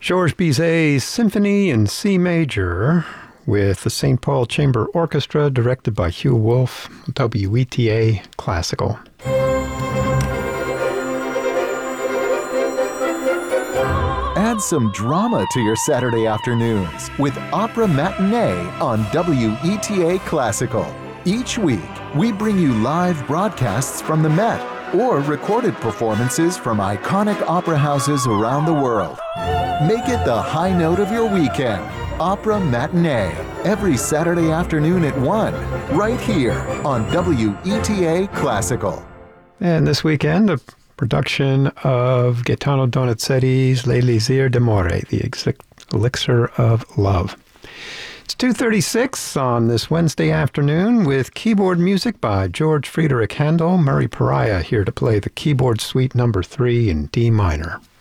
Georges Bizet's Symphony in C Major with the St. Paul Chamber Orchestra, directed by Hugh Wolf, WETA Classical. Add some drama to your Saturday afternoons with Opera Matinee on WETA Classical. Each week, we bring you live broadcasts from the Met or recorded performances from iconic opera houses around the world. Make it the high note of your weekend. Opera Matinee, every Saturday afternoon at 1, right here on WETA Classical. And this weekend, a production of Gaetano Donizetti's L'Elisir d'Amore, the Elixir of Love. It's 2:36 on this Wednesday afternoon with keyboard music by George Friedrich Handel. Murray Pariah here to play the keyboard suite number 3 in D minor.